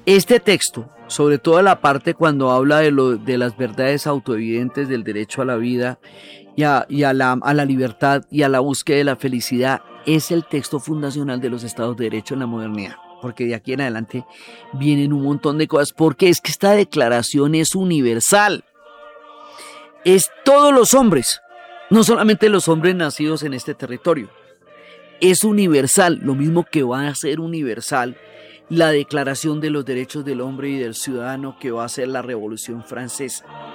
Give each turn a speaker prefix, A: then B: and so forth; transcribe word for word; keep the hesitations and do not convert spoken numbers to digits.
A: Este texto, sobre todo la parte cuando habla de, lo, de las verdades autoevidentes del derecho a la vida y, a, y a, la, a la libertad y a la búsqueda de la felicidad, es el texto fundacional de los Estados de Derecho en la modernidad, porque de aquí en adelante vienen un montón de cosas, porque es que esta declaración es universal, es todos los hombres, no solamente los hombres nacidos en este territorio, es universal, lo mismo que va a ser universal la Declaración de los Derechos del Hombre y del Ciudadano que va a ser la Revolución Francesa.